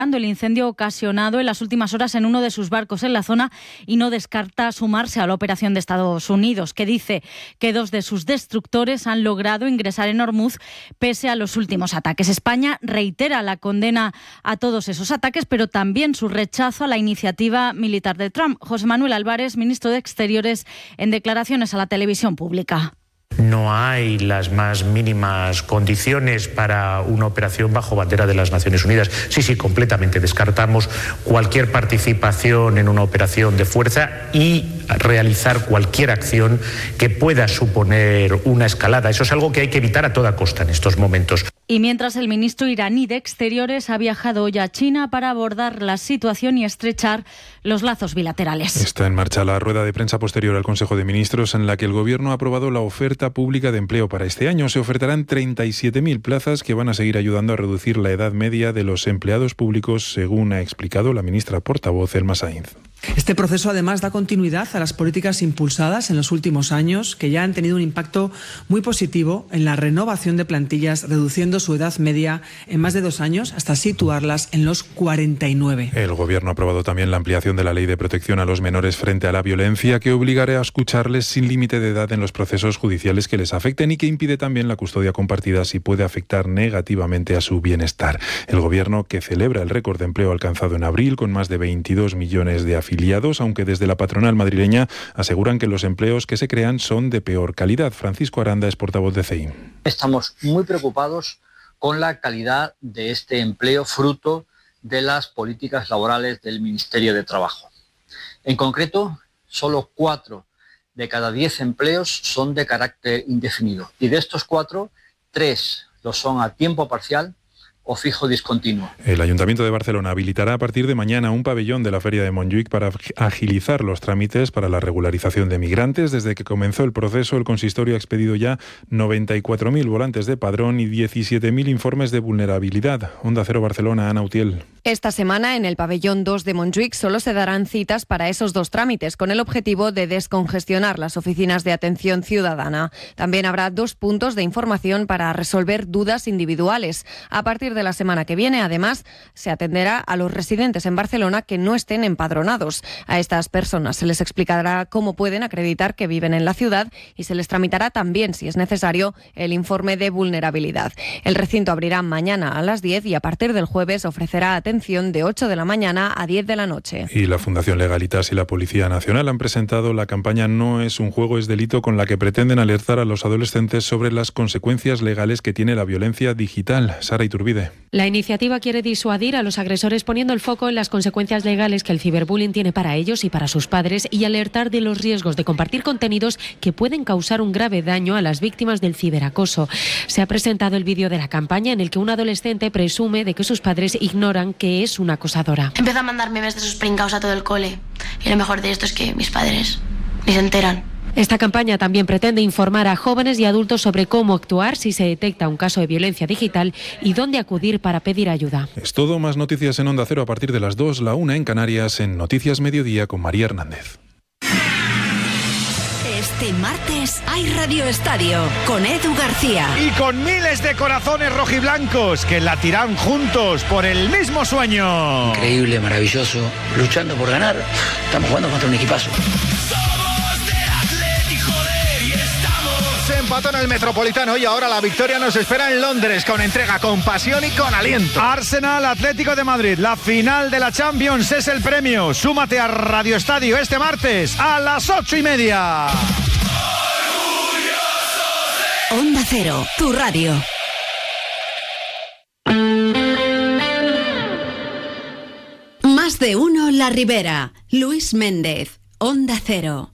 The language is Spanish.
el incendio ocasionado en las últimas horas en uno de sus barcos en la zona y no descarta sumarse a la operación de Estados Unidos, que dice que 2 de sus destructores han logrado ingresar en Hormuz pese a los últimos ataques. España reitera la condena a todos esos ataques, pero también su rechazo a la iniciativa militar de Trump. José Manuel Álvarez, ministro de Exteriores, en declaraciones a la televisión pública. No hay las más mínimas condiciones para una operación bajo bandera de las Naciones Unidas. Sí, completamente. Descartamos cualquier participación en una operación de fuerza y realizar cualquier acción que pueda suponer una escalada. Eso es algo que hay que evitar a toda costa en estos momentos. Y mientras el ministro iraní de Exteriores ha viajado hoy a China para abordar la situación y estrechar los lazos bilaterales. Está en marcha la rueda de prensa posterior al Consejo de Ministros en la que el Gobierno ha aprobado la oferta pública de empleo para este año. Se ofertarán 37.000 plazas que van a seguir ayudando a reducir la edad media de los empleados públicos, según ha explicado la ministra portavoz Elma Sainz. Este proceso además da continuidad a las políticas impulsadas en los últimos años que ya han tenido un impacto muy positivo en la renovación de plantillas, reduciendo su edad media en más de 2 años hasta situarlas en los 49. El Gobierno ha aprobado también la ampliación de la Ley de Protección a los Menores frente a la violencia, que obligará a escucharles sin límite de edad en los procesos judiciales que les afecten y que impide también la custodia compartida si puede afectar negativamente a su bienestar. El Gobierno, que celebra el récord de empleo alcanzado en abril con más de 22 millones de afiliados, aunque desde la patronal madrileña aseguran que los empleos que se crean son de peor calidad. Francisco Aranda es portavoz de CEI. Estamos muy preocupados con la calidad de este empleo fruto de las políticas laborales del Ministerio de Trabajo. En concreto, solo 4 de cada 10 empleos son de carácter indefinido y de estos 4, 3 lo son a tiempo parcial o fijo discontinuo. El Ayuntamiento de Barcelona habilitará a partir de mañana un pabellón de la Feria de Montjuïc para agilizar los trámites para la regularización de migrantes. Desde que comenzó el proceso, el consistorio ha expedido ya 94.000 volantes de padrón y 17.000 informes de vulnerabilidad. Onda Cero Barcelona, Ana Utiel. Esta semana en el pabellón 2 de Montjuïc solo se darán citas para esos 2 trámites, con el objetivo de descongestionar las oficinas de atención ciudadana. También habrá 2 puntos de información para resolver dudas individuales. A partir de la semana que viene, además, se atenderá a los residentes en Barcelona que no estén empadronados. A estas personas se les explicará cómo pueden acreditar que viven en la ciudad y se les tramitará también, si es necesario, el informe de vulnerabilidad. El recinto abrirá mañana a las 10 y a partir del jueves ofrecerá atención de 8 de la mañana a 10 de la noche. Y la Fundación Legalitas y la Policía Nacional han presentado la campaña No es un juego, es delito, con la que pretenden alertar a los adolescentes sobre las consecuencias legales que tiene la violencia digital. Sara Iturbide. La iniciativa quiere disuadir a los agresores poniendo el foco en las consecuencias legales que el ciberbullying tiene para ellos y para sus padres y alertar de los riesgos de compartir contenidos que pueden causar un grave daño a las víctimas del ciberacoso. Se ha presentado el vídeo de la campaña en el que un adolescente presume de que sus padres ignoran que es una acosadora. Empieza a mandar memes de sus pringaos a todo el cole y lo mejor de esto es que mis padres ni se enteran. Esta campaña también pretende informar a jóvenes y adultos sobre cómo actuar si se detecta un caso de violencia digital y dónde acudir para pedir ayuda. Es todo. Más noticias en Onda Cero a partir de las 2, la 1 en Canarias, en Noticias Mediodía con María Hernández. Este martes hay Radio Estadio con Edu García. Y con miles de corazones rojiblancos que latirán juntos por el mismo sueño. Increíble, maravilloso, luchando por ganar. Estamos jugando contra un equipazo. Se empató en el Metropolitano y ahora la victoria nos espera en Londres con entrega, con pasión y con aliento. Arsenal Atlético de Madrid, la final de la Champions es el premio. Súmate a Radio Estadio este martes a las 8:30. Onda Cero, tu radio. Más de uno La Ribera. Luis Méndez, Onda Cero.